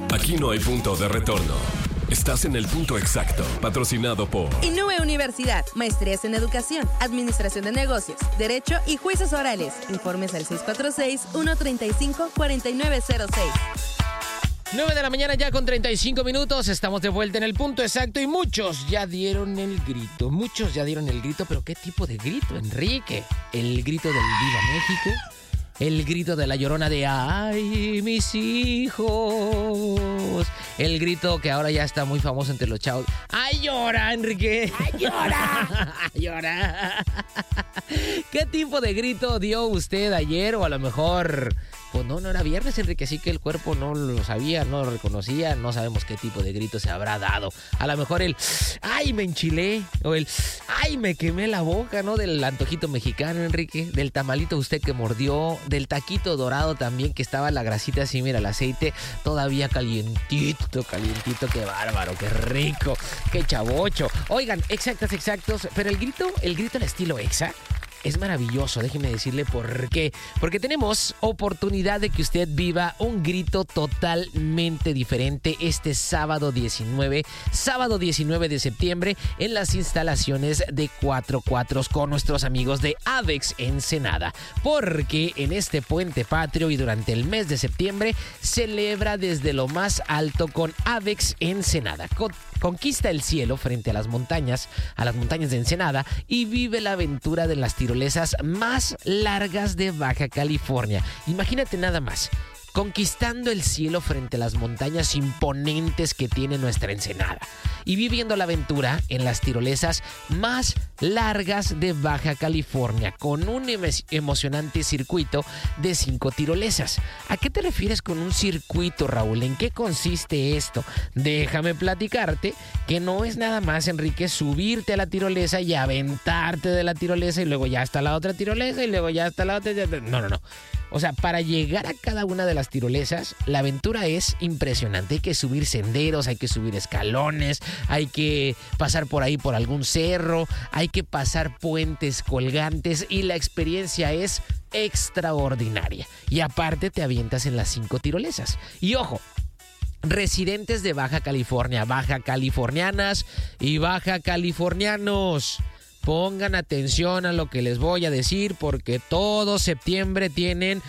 Aquí no hay punto de retorno. Estás en el punto exacto, patrocinado por Inúe Universidad, maestrías en educación, administración de negocios, derecho y juicios orales. Informes al 646-135-4906. 9 de la mañana ya con 35 minutos, estamos de vuelta en el punto exacto y muchos ya dieron el grito, pero ¿qué tipo de grito, Enrique? ¿El grito del Viva México? ¿El grito de la Llorona de ¡ay, mis hijos! El grito que ahora ya está muy famoso entre los chavos. ¡Ay, llora, Enrique! ¡Ay, llora! ¡Ay, llora! ¿Qué tipo de grito dio usted ayer? O a lo mejor, pues no era viernes, Enrique, así que el cuerpo no lo sabía, no lo reconocía, no sabemos qué tipo de grito se habrá dado. A lo mejor el ¡ay, me enchilé! O el ¡ay, me quemé la boca!, ¿no? Del antojito mexicano, Enrique, del tamalito usted que mordió, del taquito dorado también, que estaba la grasita así, mira, el aceite todavía calientito, qué bárbaro, qué rico, qué chavocho. Oigan, exactos, pero el grito al estilo exa es maravilloso, déjeme decirle por qué. Porque tenemos oportunidad de que usted viva un grito totalmente diferente este sábado 19 de septiembre en las instalaciones de 4 con nuestros amigos de Avex Ensenada. Porque en este puente patrio y durante el mes de septiembre celebra desde lo más alto con Avex Ensenada. Conquista el cielo frente a las montañas de Ensenada y vive la aventura de las tirolesas más largas de Baja California. Imagínate nada más, conquistando el cielo frente a las montañas imponentes que tiene nuestra Ensenada y viviendo la aventura en las tirolesas más largas de Baja California con un emocionante circuito de 5 tirolesas. ¿A qué te refieres con un circuito, Raúl? ¿En qué consiste esto? Déjame platicarte que no es nada más, Enrique, subirte a la tirolesa y aventarte de la tirolesa y luego ya está la otra tirolesa y luego ya está la otra. No. O sea, para llegar a cada una de las tirolesas, la aventura es impresionante. Hay que subir senderos, hay que subir escalones, hay que pasar por ahí por algún cerro, hay que pasar puentes colgantes y la experiencia es extraordinaria. Y aparte te avientas en las 5 tirolesas. Y ojo, residentes de Baja California, baja californianas y baja californianos, pongan atención a lo que les voy a decir porque todo septiembre tienen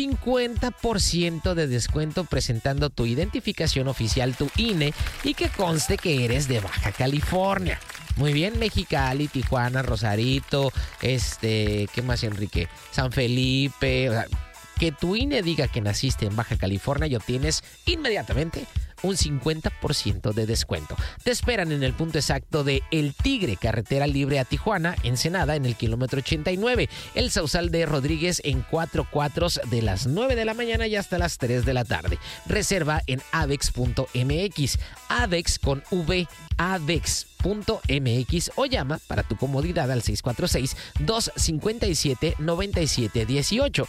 50% de descuento presentando tu identificación oficial, tu INE, y que conste que eres de Baja California. Muy bien, Mexicali, Tijuana, Rosarito, ¿qué más, Enrique? San Felipe, o sea, que tu INE diga que naciste en Baja California y obtienes inmediatamente un 50% de descuento. Te esperan en el punto exacto de El Tigre, carretera libre a Tijuana, Ensenada, en el kilómetro 89. El Sausal de Rodríguez en 4 de las 9 de la mañana y hasta las 3 de la tarde. Reserva en avex.mx. Avex con V, avex.mx o llama para tu comodidad al 646-257-9718.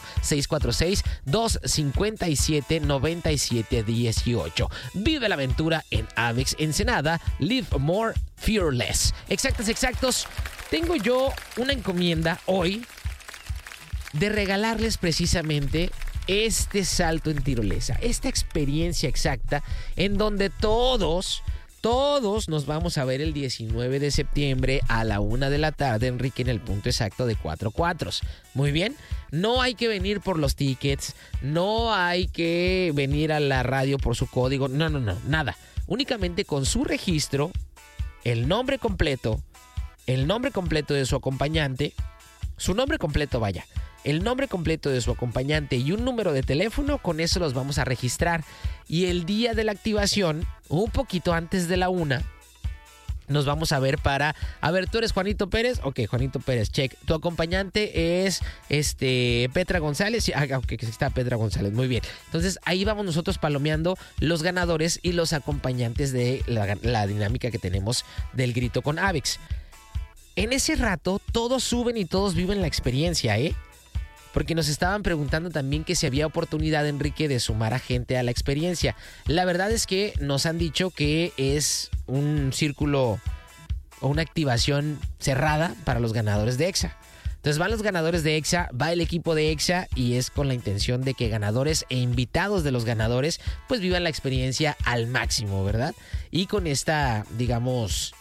646-257-9718. Vive la aventura en Avex Ensenada. Live more fearless. Exactos. Tengo yo una encomienda hoy de regalarles precisamente este salto en tirolesa, esta experiencia exacta en donde todos nos vamos a ver el 19 de septiembre a la 1 de la tarde, Enrique, en el punto exacto de 4. Muy bien, no hay que venir por los tickets, no hay que venir a la radio por su código, no, nada. Únicamente con su registro, el nombre completo de su acompañante, su nombre completo, vaya, el nombre completo de su acompañante y un número de teléfono, con eso los vamos a registrar. Y el día de la activación, un poquito antes de la 1, nos vamos a ver para... A ver, ¿tú eres Juanito Pérez? Ok, Juanito Pérez, check. Tu acompañante es Petra González. Ok, está Petra González, muy bien. Entonces, ahí vamos nosotros palomeando los ganadores y los acompañantes de la dinámica que tenemos del grito con Avex. En ese rato, todos suben y todos viven la experiencia, Porque nos estaban preguntando también que si había oportunidad, Enrique, de sumar a gente a la experiencia. La verdad es que nos han dicho que es un círculo o una activación cerrada para los ganadores de EXA. Entonces van los ganadores de EXA, va el equipo de EXA y es con la intención de que ganadores e invitados de los ganadores pues vivan la experiencia al máximo, ¿verdad? Y con esta, digamos,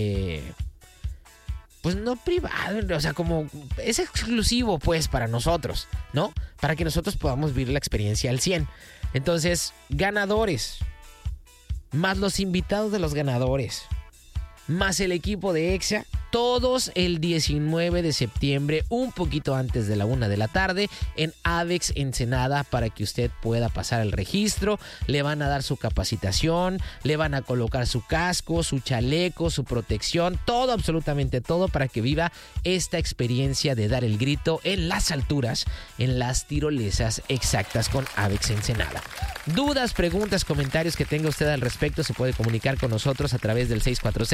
pues no privado, o sea, como es exclusivo pues para nosotros, ¿no? Para que nosotros podamos vivir la experiencia al 100. Entonces, ganadores, más los invitados de los ganadores, más el equipo de EXA, todos el 19 de septiembre, un poquito antes de la 1 de la tarde, en Avex Ensenada, para que usted pueda pasar el registro. Le van a dar su capacitación, le van a colocar su casco, su chaleco, su protección, todo, absolutamente todo, para que viva esta experiencia de dar el grito en las alturas, en las tirolesas exactas con Avex Ensenada. Dudas, preguntas, comentarios que tenga usted al respecto, se puede comunicar con nosotros a través del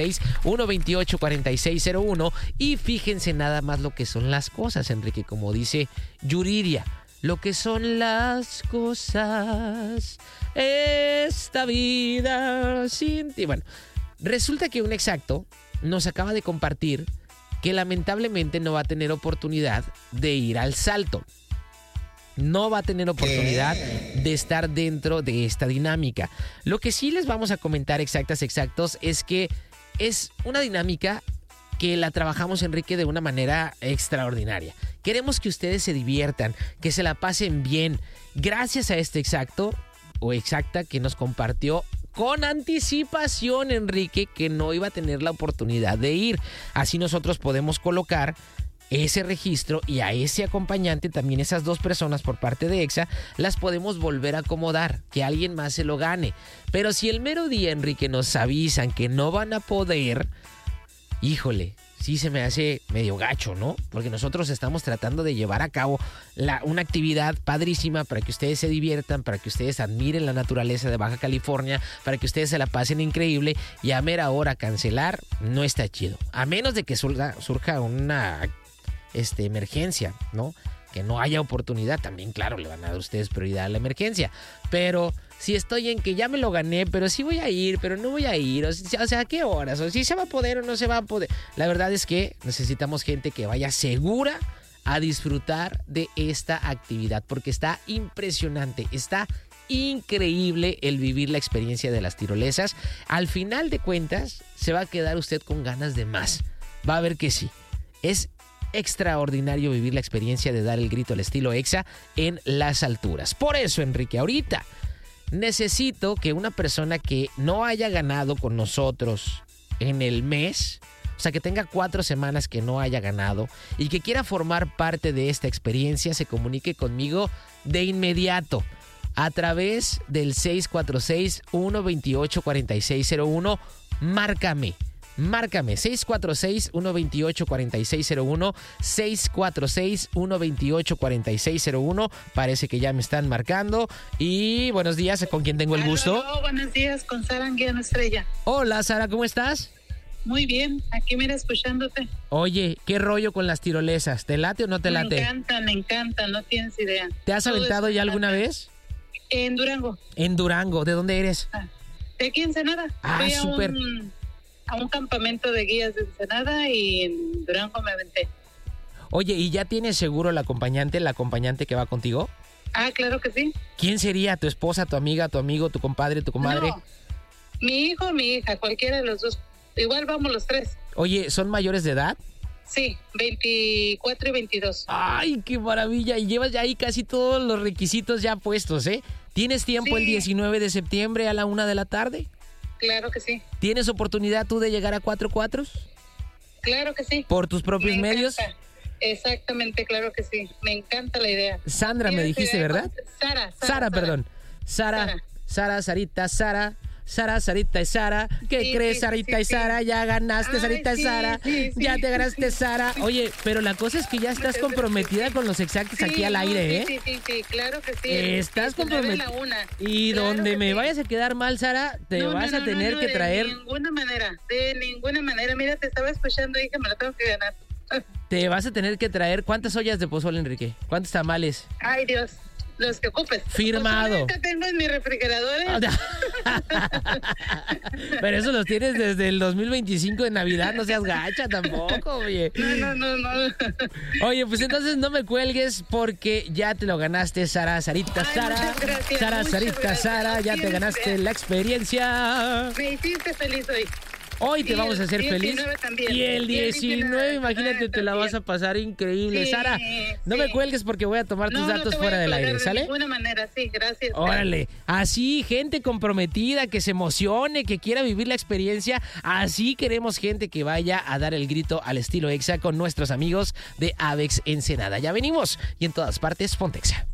646-128-4601. Y fíjense nada más lo que son las cosas, Enrique, como dice Yuridia, lo que son las cosas, esta vida sin ti. Bueno, resulta que un exacto nos acaba de compartir que lamentablemente no va a tener oportunidad de ir al salto. No va a tener oportunidad de estar dentro de esta dinámica. Lo que sí les vamos a comentar, exactos, es que es una dinámica que la trabajamos, Enrique, de una manera extraordinaria. Queremos que ustedes se diviertan, que se la pasen bien. Gracias a este exacto o exacta que nos compartió con anticipación, Enrique, que no iba a tener la oportunidad de ir. Así nosotros podemos colocar ese registro y a ese acompañante, también esas dos personas por parte de EXA, las podemos volver a acomodar, que alguien más se lo gane. Pero si el mero día, Enrique, nos avisan que no van a poder, híjole, sí se me hace medio gacho, ¿no? Porque nosotros estamos tratando de llevar a cabo una actividad padrísima para que ustedes se diviertan, para que ustedes admiren la naturaleza de Baja California, para que ustedes se la pasen increíble, y a mera hora cancelar no está chido. A menos de que surja una emergencia, ¿no? Que no haya oportunidad, también, claro, le van a dar a ustedes prioridad a la emergencia. Pero si estoy en que ya me lo gané, pero sí voy a ir, pero no voy a ir, o sea, ¿a qué horas? O si se va a poder o no se va a poder. La verdad es que necesitamos gente que vaya segura a disfrutar de esta actividad, porque está impresionante, está increíble el vivir la experiencia de las tirolesas. Al final de cuentas, se va a quedar usted con ganas de más. Va a ver que sí. Es extraordinario vivir la experiencia de dar el grito al estilo EXA en las alturas. Por eso, Enrique, ahorita necesito que una persona que no haya ganado con nosotros en el mes, o sea, que tenga 4 semanas que no haya ganado y que quiera formar parte de esta experiencia, se comunique conmigo de inmediato a través del 646-128-4601. Márcame, 646-128-4601, 646-128-4601. Parece que ya me están marcando. Y buenos días, ¿con quién tengo el gusto? Hola, buenos días, con Sara Anguiano Estrella. Hola, Sara, ¿cómo estás? Muy bien, aquí mira, escuchándote. Oye, ¿qué rollo con las tirolesas? ¿Te late o no te late? Me encanta, no tienes idea. ¿Te has aventado ya alguna vez? En Durango. En Durango, ¿de dónde eres? De aquí en Ensenada. Ah, súper. A un campamento de guías de Ensenada y en Durango me aventé. Oye, ¿y ya tienes seguro el acompañante que va contigo? Ah, claro que sí. ¿Quién sería? ¿Tu esposa, tu amiga, tu amigo, tu compadre, tu comadre? No, mi hijo, mi hija, cualquiera de los dos. Igual vamos los tres. Oye, ¿son mayores de edad? Sí, 24 y 22. ¡Ay, qué maravilla! Y llevas ya ahí casi todos los requisitos ya puestos, ¿eh? ¿Tienes tiempo el 19 de septiembre a la 1 de la tarde? Claro que sí. ¿Tienes oportunidad tú de llegar a 4 cuatros? Claro que sí. ¿Por tus propios medios? Exactamente, claro que sí. Me encanta la idea. Sandra, me dijiste, ¿verdad? Sara, perdón. Sarita, Sara. Sara, Sarita y Sara. ¿Qué crees, Sarita y Sara? Ya ganaste, Sarita y Sara. Ya te ganaste, Sara. Oye, pero la cosa es que ya estás comprometida con los exactos aquí al aire, ¿eh? Sí, claro que sí. Estás comprometida. Y claro donde me vayas a quedar mal, Sara, te vas a tener que traer. De ninguna manera. Mira, te estaba escuchando y dije, me la tengo que ganar. Te vas a tener que traer. ¿Cuántas ollas de pozole, Enrique? ¿Cuántos tamales? Ay, Dios. Los que ocupes. Firmado. Pues tengo en mi refrigerador. Pero eso los tienes desde el 2025 de Navidad, no seas gacha tampoco, oye. No. Oye, pues entonces no me cuelgues porque ya te lo ganaste, Sarita. Muchas gracias, Sarita, gracias. Sara, ya te ganaste la experiencia. Me hiciste feliz hoy. Hoy te Y vamos a hacer el feliz. 19 también. Y el 19, imagínate, te la vas a pasar increíble. Sí, Sara, no me cuelgues porque voy a tomar tus datos fuera del aire, ¿sale? De ninguna manera, sí, gracias. Órale, así gente comprometida, que se emocione, que quiera vivir la experiencia, así queremos gente que vaya a dar el grito al estilo Exa con nuestros amigos de Avex Ensenada. Ya venimos y en todas partes, ponte Exa.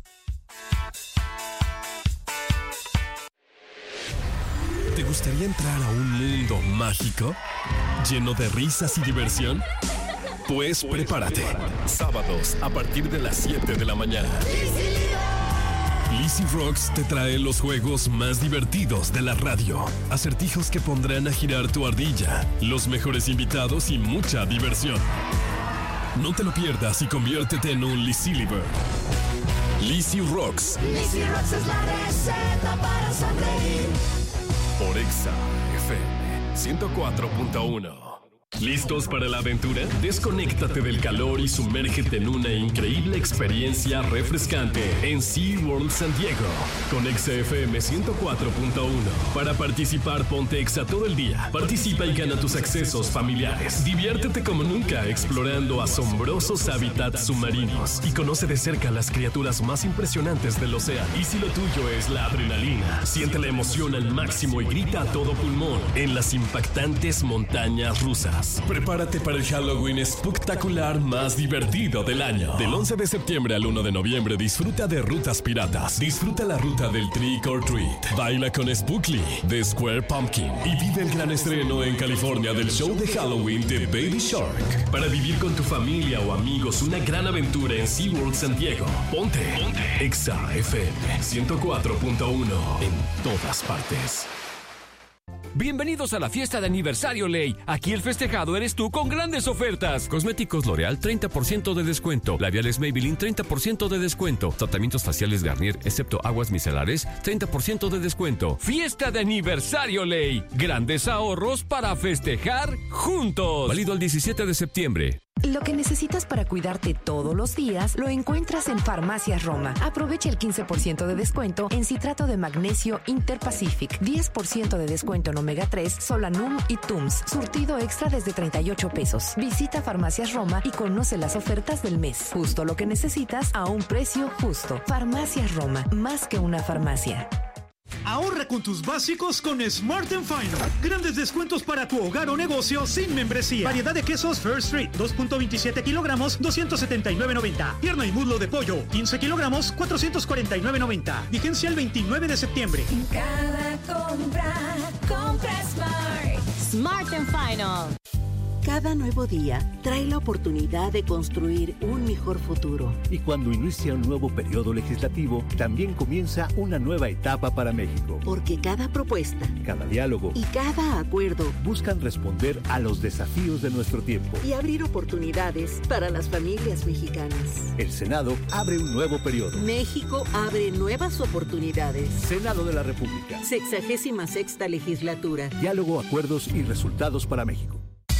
¿Te gustaría entrar a un mundo mágico? ¿Lleno de risas y diversión? Pues prepárate. Sábados a partir de las 7 de la mañana. Lizzy Rocks te trae los juegos más divertidos de la radio. Acertijos que pondrán a girar tu ardilla, los mejores invitados y mucha diversión. No te lo pierdas y conviértete en un Lizzy Liver. Lizzy Rocks. Lizzy Rocks es la receta para sonreír. Por Exa FM 104.1. ¿Listos para la aventura? Desconéctate del calor y sumérgete en una increíble experiencia refrescante en SeaWorld San Diego con Exa FM 104.1. Para participar, ponte Exa todo el día. Participa y gana tus accesos familiares. Diviértete como nunca explorando asombrosos hábitats submarinos y conoce de cerca las criaturas más impresionantes del océano. Y si lo tuyo es la adrenalina, siente la emoción al máximo y grita a todo pulmón en las impactantes montañas rusas. Prepárate para el Halloween espectacular más divertido del año. Del 11 de septiembre al 1 de noviembre disfruta de rutas piratas. Disfruta la ruta del Trick or Treat. Baila con Spookly de Square Pumpkin. Y vive el gran estreno en California del show de Halloween de Baby Shark. Para vivir con tu familia o amigos una gran aventura en SeaWorld San Diego. Ponte Exa FM 104.1 en todas partes. Bienvenidos a la fiesta de aniversario Ley. Aquí el festejado eres tú con grandes ofertas. Cosméticos L'Oreal 30% de descuento. Labiales Maybelline 30% de descuento. Tratamientos faciales Garnier excepto aguas micelares 30% de descuento. Fiesta de aniversario Ley. Grandes ahorros para festejar juntos. Válido el 17 de septiembre. Lo que necesitas para cuidarte todos los días lo encuentras en Farmacias Roma. Aprovecha el 15% de descuento en citrato de magnesio Interpacific, 10% de descuento en omega 3, Solanum y Tums, surtido extra desde 38 pesos. Visita Farmacias Roma y conoce las ofertas del mes. Justo lo que necesitas a un precio justo. Farmacias Roma, más que una farmacia. Ahorra con tus básicos con Smart & Final. Grandes descuentos para tu hogar o negocio sin membresía. Variedad de quesos First Street, 2.27 kilogramos, 279.90. Pierna y muslo de pollo, 15 kilogramos, 449.90. Vigencia el 29 de septiembre. En cada compra Smart. Smart & Final. Cada nuevo día trae la oportunidad de construir un mejor futuro. Y cuando inicia un nuevo periodo legislativo, también comienza una nueva etapa para México. Porque cada propuesta, cada diálogo y cada acuerdo buscan responder a los desafíos de nuestro tiempo y abrir oportunidades para las familias mexicanas. El Senado abre un nuevo periodo. México abre nuevas oportunidades. Senado de la República. 66ª legislatura. Diálogo, acuerdos y resultados para México.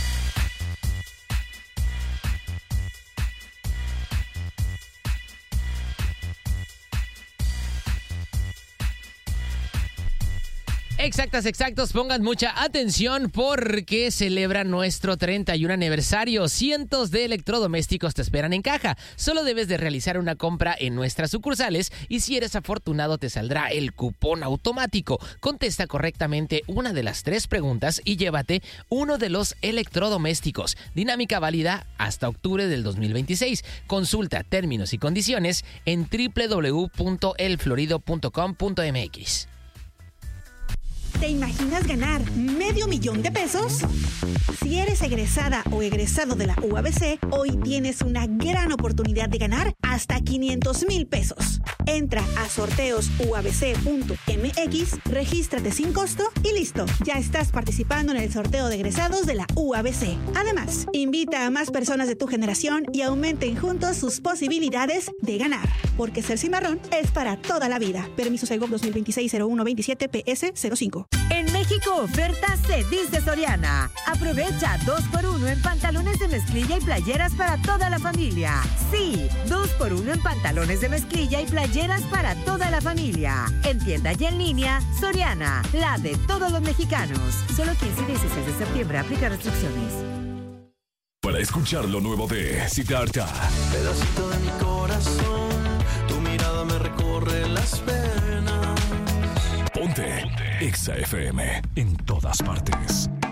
Exactos, pongan mucha atención porque celebra nuestro 31 aniversario. Cientos de electrodomésticos te esperan en caja. Solo debes de realizar una compra en nuestras sucursales y si eres afortunado te saldrá el cupón automático. Contesta correctamente una de las 3 preguntas y llévate uno de los electrodomésticos. Dinámica válida hasta octubre del 2026. Consulta términos y condiciones en www.elflorido.com.mx. ¿Te imaginas ganar $500,000 de pesos? Si eres egresada o egresado de la UABC, hoy tienes una gran oportunidad de ganar hasta $500,000 pesos. Entra a sorteosuabc.mx, regístrate sin costo y listo. Ya estás participando en el sorteo de egresados de la UABC. Además, invita a más personas de tu generación y aumenten juntos sus posibilidades de ganar. Porque ser cimarrón es para toda la vida. Permiso Segov 2026-0127 PS05. En México, oferta Cedis de Soriana. Aprovecha 2x1 en pantalones de mezclilla y playeras para toda la familia. Sí, 2x1 en pantalones de mezclilla y playeras para toda la familia. En tienda y en línea, Soriana, la de todos los mexicanos. Solo 15 y 16 de septiembre, aplica restricciones. Para escuchar lo nuevo de Siddhartha. Pedacito de mi corazón, tu mirada me recorre las venas. Ponte Exa FM en todas partes.